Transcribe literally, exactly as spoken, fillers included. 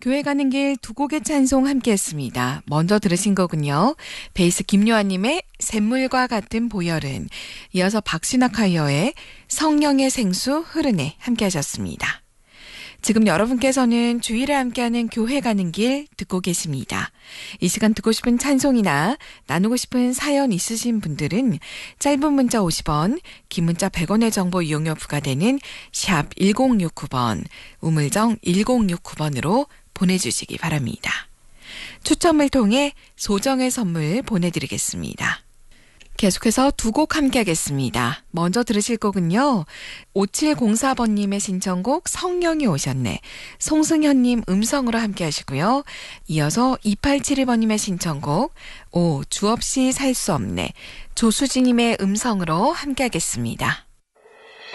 교회 가는 길 두 곡의 찬송 함께 했습니다. 먼저 들으신 거군요. 베이스 김요한님의 샘물과 같은 보혈은, 이어서 박신학 하이어의 성령의 생수 흐르네 함께 하셨습니다. 지금 여러분께서는 주일에 함께하는 교회 가는 길 듣고 계십니다. 이 시간 듣고 싶은 찬송이나 나누고 싶은 사연 있으신 분들은 짧은 문자 오십 원, 긴 문자 백 원의 정보 이용료 부과되는 샵 일공육구 번, 우물정 일공육구 번으로 보내주시기 바랍니다. 추첨을 통해 소정의 선물 보내드리겠습니다. 계속해서 두 곡 함께 하겠습니다. 먼저 들으실 곡은요. 오칠공사 번님의 신청곡 성령이 오셨네. 송승현님 음성으로 함께 하시고요. 이어서 이팔칠이 번님의 신청곡 오, 주 없이 살 수 없네. 조수진님의 음성으로 함께 하겠습니다.